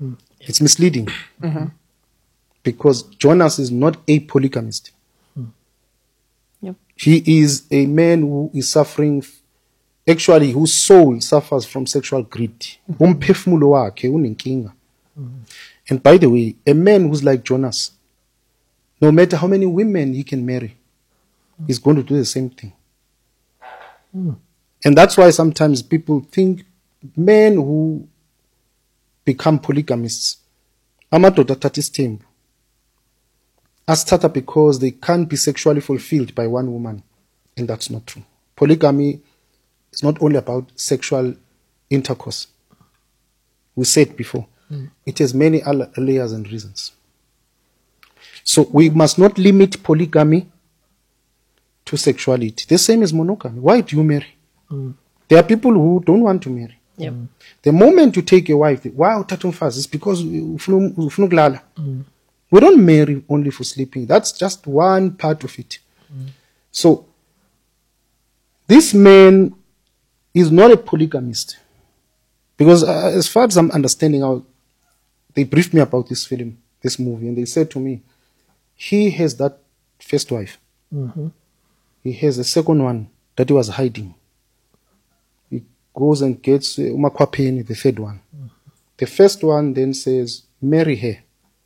It's misleading. Because Jonas is not a polygamist. Yep. He is a man who is suffering, actually whose soul suffers from sexual greed. Umphefumulo wakhe unenkinga. And by the way, a man who's like Jonas, no matter how many women he can marry, he's going to do the same thing. And that's why sometimes people think men who become polygamists, amadoda athatha isithembu, asithatha because they can't be sexually fulfilled by one woman. And that's not true. Polygamy is not only about sexual intercourse. We said before, it has many other layers and reasons. So we must not limit polygamy to sexuality. The same as monogamy. Why do you marry? There are people who don't want to marry. Yep. The moment you take a wife, why uthatha umfazi? It's because ufuna ukulala. We don't marry only for sleeping. That's just one part of it. So this man is not a polygamist. Because as far as I'm understanding how they briefed me about this film, this movie, and they said to me, he has that first wife. He has a second one that he was hiding. He goes and gets umakhwapheni, the third one. The first one then says, marry her.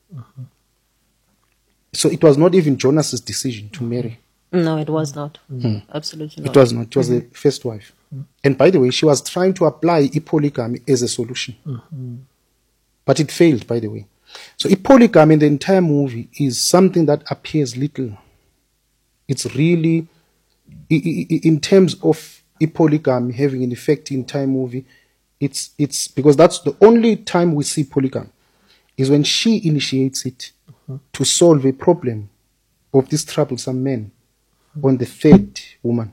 So it was not even Jonas's decision to marry. No, it was not. Absolutely not. It was not. It was the first wife. And by the way, she was trying to apply polygamy as a solution. But it failed, by the way. So polygamy in the entire movie is something that appears little. It's really, in terms of polygamy having an effect in the entire movie, it's because that's the only time we see polygamy, is when she initiates it to solve a problem of this troublesome man on the third woman.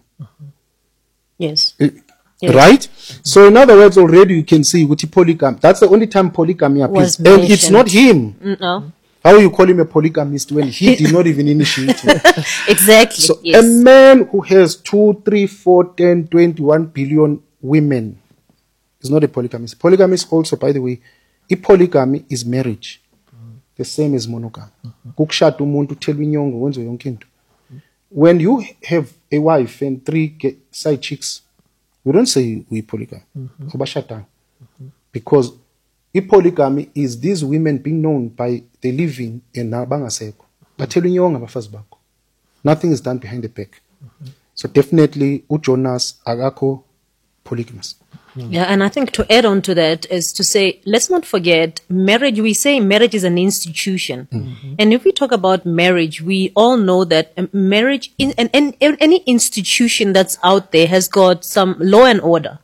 Yes. Right? So in other words, already you can see with polygamy, that's the only time polygamy appears. And it's not him. No. How you call him a polygamist when he did not even initiate it? Exactly. So yes. a man who has 2, 3, 4, 10, 21 billion women is not a polygamist. Polygamist also, by the way, polygamy is marriage. The same as monogamy. Kukushada umuntu uthelwa inyongo wenze yonke into. When you have a wife and 3 side chicks, we don't say we polygamy. Because polygamy is these women being known by the living and nabangaseko. Bathela inyongo abafazi bakho. Nothing is done behind the back. So definitely uJonas akakho polygamous. Yeah, and I think to add on to that is to say, let's not forget, marriage, we say marriage is an institution. And if we talk about marriage, we all know that marriage, and any institution that's out there has got some law and order,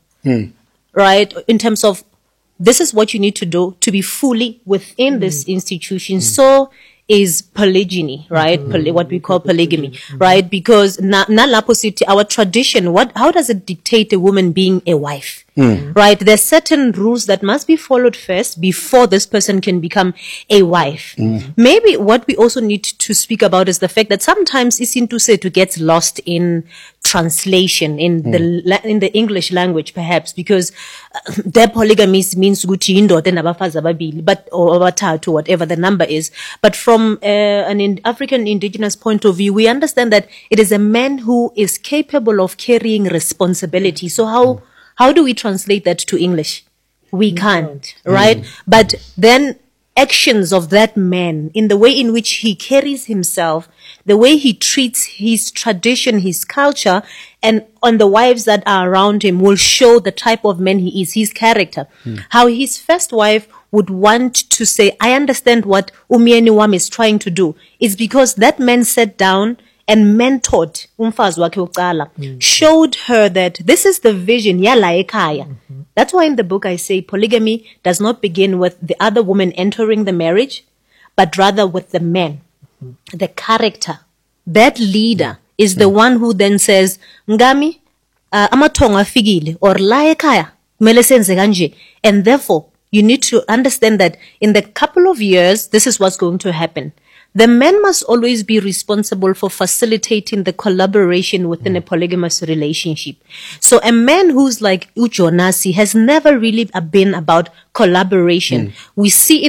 right? In terms of, this is what you need to do to be fully within this institution. So is polygyny, right? What we call polygamy, right? Because nalapo city, our tradition, how does it dictate a woman being a wife? Right? There's certain rules that must be followed first before this person can become a wife. Maybe what we also need to speak about is the fact that sometimes isintu gets lost in translation in the English language, perhaps, because their polygamy means ukuthi indoda enabafazi ababili, but or abathathu, whatever the number is. But from an African indigenous point of view, we understand that it is a man who is capable of carrying responsibility. So how do we translate that to English? We can't, right? But then actions of that man, in the way in which he carries himself, the way he treats his tradition, his culture, and on the wives that are around him will show the type of man he is, his character. How his first wife would want to say, I understand what Umyeni Wam is trying to do. It's because that man sat down and mentored umfazi wakhe uqala, showed her that this is the vision yala ekhaya. That's why in the book I say polygamy does not begin with the other woman entering the marriage, but rather with the man, the character. That leader is the one who then says, Ngami, amathongo afikile, or la ekhaya, kumele senze kanje. And therefore, you need to understand that in the couple of years, this is what's going to happen. The man must always be responsible for facilitating the collaboration within a polygamous relationship. So a man who's like uJonasi has never really been about collaboration. We see